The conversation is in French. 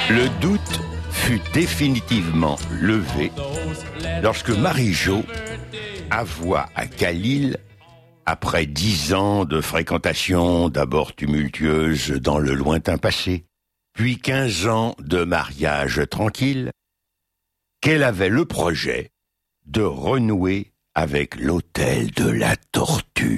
Le doute fut définitivement levé lorsque Marie-Jo avoua à Khalil, après 10 ans de fréquentation d'abord tumultueuse dans le lointain passé, puis 15 ans de mariage tranquille, qu'elle avait le projet de renouer avec l'hôtel de la Tortue.